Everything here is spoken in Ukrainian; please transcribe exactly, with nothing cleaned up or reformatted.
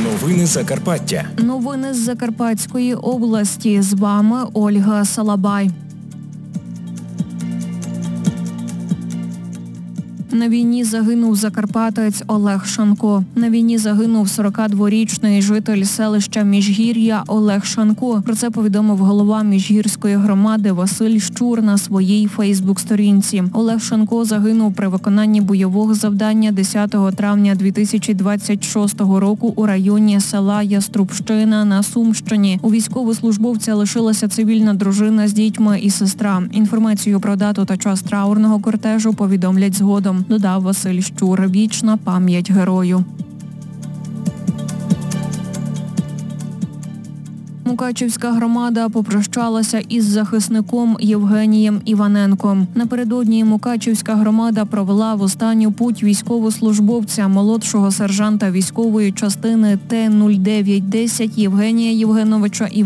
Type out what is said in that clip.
Новини Закарпаття. Новини з Закарпатської області. З вами Ольга Салабай. На війні загинув закарпатець Олег Шанко. На війні загинув сорокадворічний житель селища Міжгір'я Олег Шанко. Про це повідомив голова Міжгірської громади Василь Щур на своїй фейсбук-сторінці. Олег Шанко загинув при виконанні бойового завдання десятого травня дві тисячі двадцять шостого року у районі села Яструбщина на Сумщині. У військовослужбовця лишилася цивільна дружина з дітьми і сестра. Інформацію про дату та час траурного кортежу повідомлять згодом. Додав Василь Щур. Вічна пам'ять герою. Мукачівська громада попрощалася із захисником Євгенієм Іваненком. Напередодні Мукачівська громада провела в останню путь військовослужбовця, молодшого сержанта військової частини Т нуль дев'ять десять Євгенія Євгеновича Іваненка.